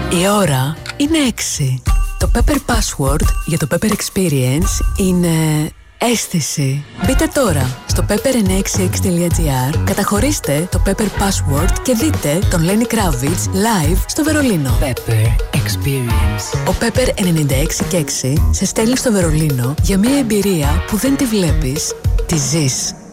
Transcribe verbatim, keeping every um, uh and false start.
Η ώρα είναι έξι. Το Pepper Password για το Pepper Experience είναι αίσθηση. Μπείτε τώρα στο pepper εννιακόσια εξήντα έξι τελεία gr, καταχωρήστε το Pepper Password και δείτε τον Lenny Kravitz live στο Βερολίνο. Pepper Experience. Ο Pepper ενενήντα έξι και έξι σε στέλνει στο Βερολίνο για μια εμπειρία που δεν τη βλέπεις, τη ζεις.